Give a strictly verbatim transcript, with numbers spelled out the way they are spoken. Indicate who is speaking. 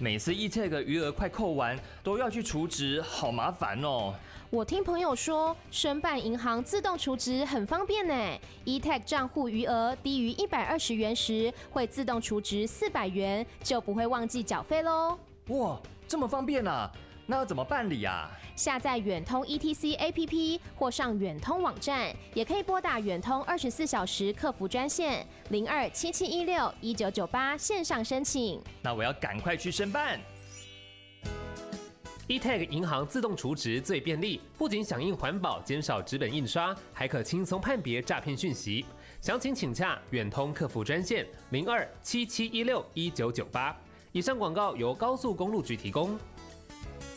Speaker 1: 每次 eTag 余额快扣完，都要去储值，好麻烦哦。
Speaker 2: 我听朋友说，申办银行自动储值很方便呢。eTag 账户余额低于一百二十元时，会自动储值四百元，就不会忘记缴费喽。
Speaker 1: 哇，这么方便啊！那要怎么办理啊？
Speaker 2: 下载远通 E T C A P P 或上远通网站，也可以拨打远通二十四小时客服专线零二七七一六一九九八线上申请。
Speaker 1: 那我要赶快去申办。
Speaker 3: eTag 银行自动储值最便利，不仅响应环保，减少纸本印刷，还可轻松判别诈骗讯息。详情请洽远通客服专线零二七七一六一九九八。以上广告由高速公路局提供。